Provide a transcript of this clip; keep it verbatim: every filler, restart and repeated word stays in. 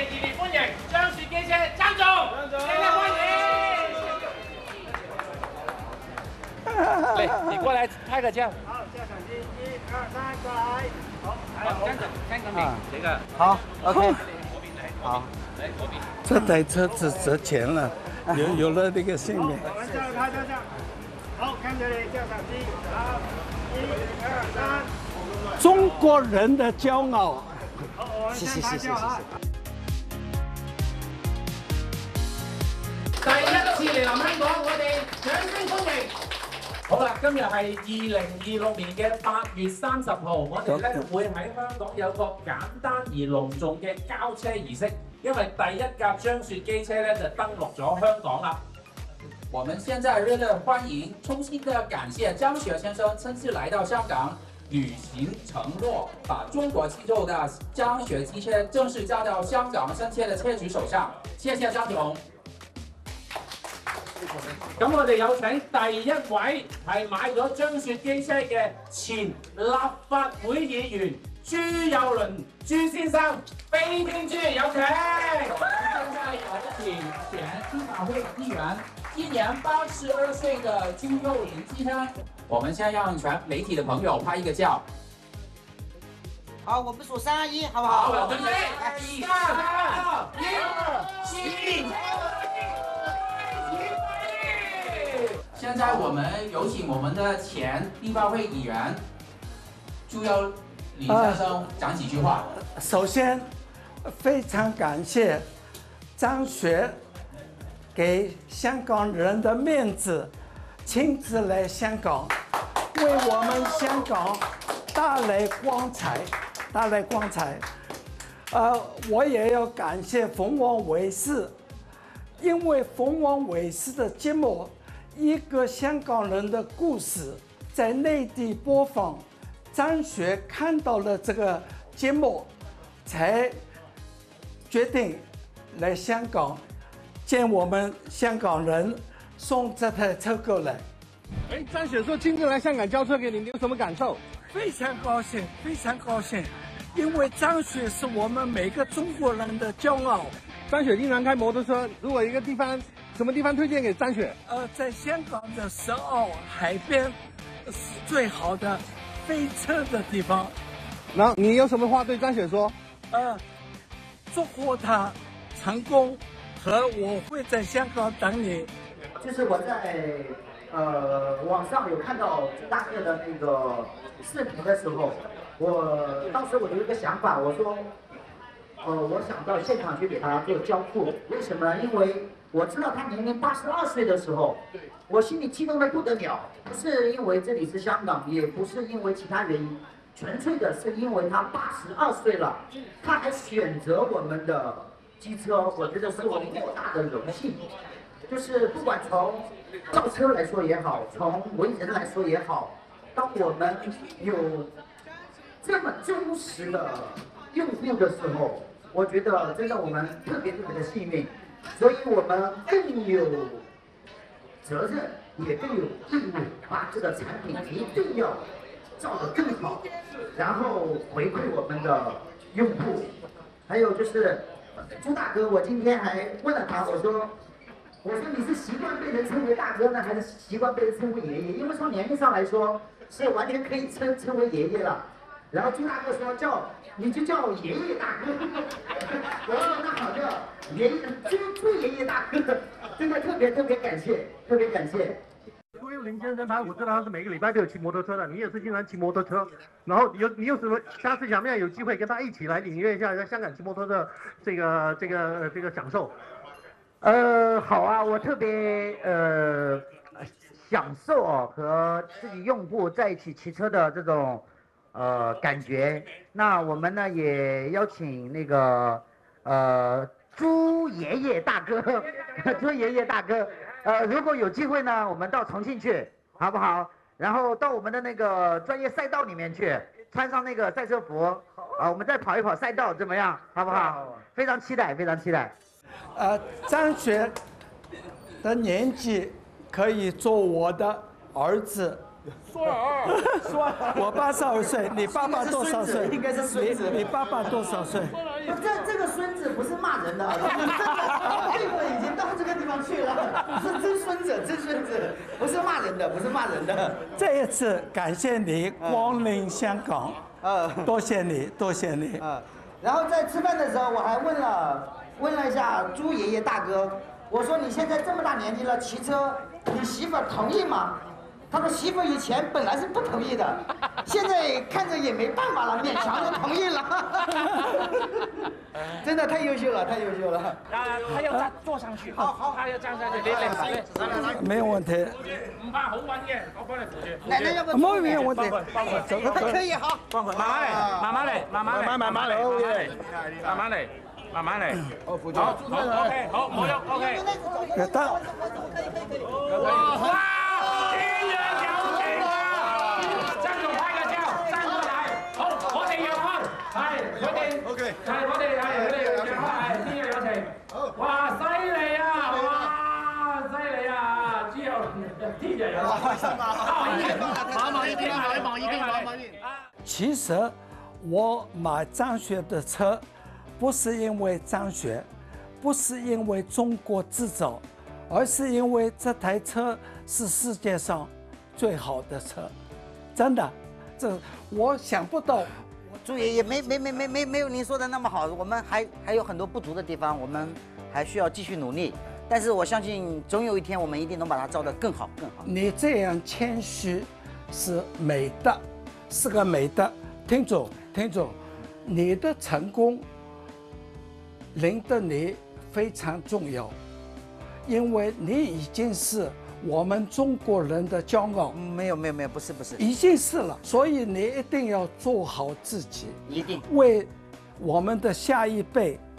熱烈歡迎張雪機車張總，熱烈歡迎！嚟，你過來拍個照。好，下相機，一二三，過來。好，還有看個看個名，這個。 好 ，OK。 好，來嗰邊。 這台車子值錢了，有有了這個姓名。 我們照拍照相。好，看這裡，下相機。好，一二三。 中國人的驕傲。 好，我們先拍照啊。第一次嚟臨香港，我哋掌聲歡迎。好啦，今日係二零二六年嘅八月三十號，我哋咧會喺香港有個簡單而隆重嘅交車儀式，因為第一架張雪機車咧就登陸咗香港啦。 我們現在熱烈歡迎，衷心的感謝張雪先生親自來到香港，履行承諾，把中國製造的張雪機車正式交到香港深切的車主手上。謝謝張總。 咁我哋有請第一位係買咗張雪機車嘅前立法會議員朱佑倫朱先生，飛天朱有請。 現在有請前立法會議員，今年八十二歲的朱佑倫先生。我們先讓全媒體的朋友拍一個照。 好，我們數三二一，好不好？ 好，準備，一、二、一、起。 現在我們有請我們的前立法會議員朱佑倫先生講幾句話。 首先，非常感謝張雪給香港人的面子，親自來香港，為我們香港帶來光彩，帶來光彩。呃，我也要感謝鳳凰衛視，因為鳳凰衛視的節目。一個香港人的故事在內地播放，張雪看到了這個節目，才決定來香港見我們香港人，送這台車過來。 哎，張雪說親自來香港交車給你，你有什麼感受？ 非常高興，非常高興，因為張雪是我們每個中國人的驕傲。 張雪經常開摩托車，如果一個地方。什麼地方推薦給張雪？ 呃，在香港的石澳海邊是最好的飛車的地方。 然後你有什麼話對張雪說？ 呃，祝賀她成功，和我會在香港等你。 就是我在呃網上有看到朱大哥的那個視頻的時候，我當時我有一個想法，我說，呃，我想到現場去給他做交付，為什麼呢？因為我知道他年齡八十二歲的時候，我心裡激動得不得了。不是因為這裡是香港，也不是因為其他原因，純粹的是因為他八十二歲了，他還選擇我們的機車，我覺得是我莫大的榮幸。就是不管從造車來說也好，從為人來說也好，當我們有這麼忠實的用戶的時候，我覺得真的我們特別特別的幸運。所以我們更有責任，也更有義務，把這個產品一定要造得更好，然後回饋我們的用戶。還有就是朱大哥，我今天還問了他，我說，我說你是習慣被人稱為大哥呢，還是習慣被人稱為爺爺？因為從年齡上來說，是完全可以稱稱為爺爺了。然後朱大哥說叫你就叫爺爺大哥，我說那好叫爺爺朱朱爺爺大哥，真的特別特別感謝，特別感謝。 朱佑倫先生他，我知道他是每個禮拜都有騎摩托車的，你也是經常騎摩托車，然後有你有什麼下次想不想有機會跟他一起來領略一下在香港騎摩托的這個這個這個享受？ 呃，好啊，我特別呃享受哦和自己用戶在一起騎車的這種。呃，感覺，那我們呢也邀請那個呃朱爺爺大哥，朱爺爺大哥，呃，如果有機會呢，我們到重慶去，好不好？然後到我們的那個專業賽道裡面去，穿上那個賽車服，啊，我們再跑一跑賽道，怎麼樣？好不好？非常期待，非常期待。呃，張雪的年紀可以做我的兒子， 说儿， 说我八十二岁，你爸爸多少岁？ 应该是孙子。 你你爸爸多少岁？ 不，这这个孙子不是骂人的，这个已经到这个地方去了，是真孙子，真孙子，不是骂人的，不是骂人的。 这一次感谢你光临香港， 呃， 多谢你，多谢你。 呃，然后在吃饭的时候，我还问了问了一下朱爷爷大哥，我说你现在这么大年纪了，骑车，你媳妇儿同意吗？他说媳妇儿以前本来是不同意的，现在看着也没办法了，勉强就同意了。真的太优秀了，太优秀了。 啊，他要站坐上去，好好，他要站上去，你嚟嚟嚟， 没有问题。 唔怕好穩嘅，我幫你扶住。 奶奶要不要？ 没有问题。 幫佢， 走走走。 可以好。 幫佢，慢慢嚟，慢慢嚟，慢慢嚟，慢慢嚟，慢慢嚟，慢慢嚟。好，扶住。好，OK，好，唔好喐，OK。 得。 哇！天若有情啊！爭仲拍嘅之後，爭過嚟，好，我哋讓開，係佢哋，OK，係我哋係佢哋讓開，係天若有情。哇！犀利啊！哇！犀利啊！之後天若有情。開心啊！望望呢邊，望望呢邊，望望呢邊。 其实我买张学的车，不是因为张学，不是因为中国制造，而是因为这台车是世界上最好的车，真的，这我想不到。 朱爷爷没没没没没没有您说的那么好，我们还还有很多不足的地方，我们还需要继续努力。但是我相信，总有一天我们一定能把它造得更好更好。 你这样谦虚是美的，是个美德。听众，听众，你的成功令得你非常重要，因为你已经是我们中国人的骄傲。 没有没有没有，不是不是， 已经是了，所以你一定要做好自己， 一定为我们的下一辈